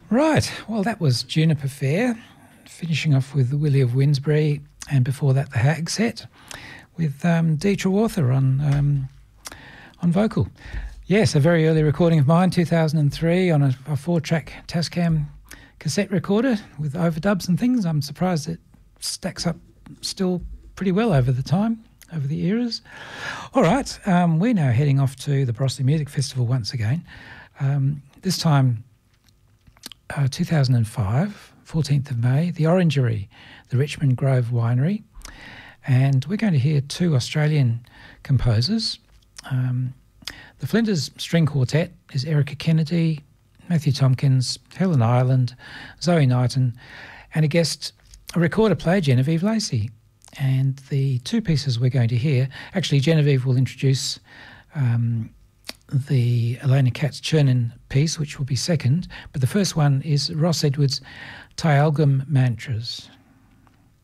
Right, well, that was Juniper Fair, finishing off with the Willie of Winsbury, and before that the Hag set with Deetra Walther on vocal. Yes, a very early recording of mine, 2003, on a 4-track Tascam cassette recorder with overdubs and things. I'm surprised it stacks up still pretty well over the time, over the eras. All right, we're now heading off to the Barossa Music Festival once again. This time, 2005, 14th of May, the Orangery, the Richmond Grove Winery. And we're going to hear 2 Australian composers. The Flinders String Quartet is Erica Kennedy, Matthew Tompkins, Helen Ireland, Zoe Knighton, and a recorder player, Genevieve Lacey. And the 2 pieces we're going to hear, actually Genevieve will introduce the Elena Katz-Chernin piece, which will be second, but the first one is Ross Edwards' Tyalgum Mantras.